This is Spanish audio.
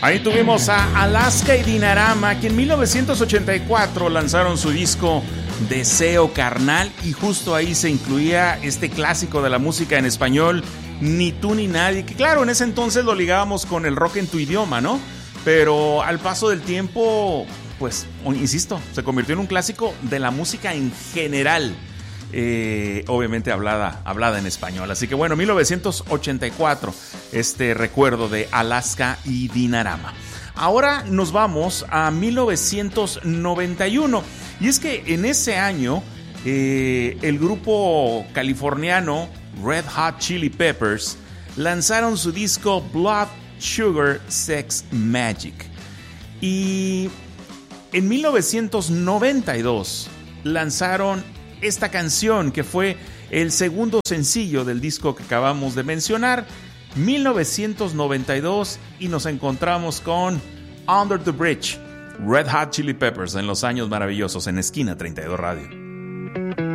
Ahí tuvimos a Alaska y Dinarama, que en 1984 lanzaron su disco Deseo Carnal, y justo ahí se incluía este clásico de la música en español, Ni tú ni nadie, que claro, en ese entonces lo ligábamos con el rock en tu idioma, ¿no? Pero al paso del tiempo, pues, insisto, se convirtió en un clásico de la música en general. Obviamente hablada en español. Así que bueno, 1984, este recuerdo de Alaska y Dinarama. Ahora nos vamos a 1991, y es que en ese año el grupo californiano Red Hot Chili Peppers lanzaron su disco Blood Sugar Sex Magic, y en 1992 lanzaron esta canción, que fue el segundo sencillo del disco que acabamos de mencionar, 1992, y nos encontramos con Under the Bridge, Red Hot Chili Peppers en los años maravillosos en Esquina 32 Radio.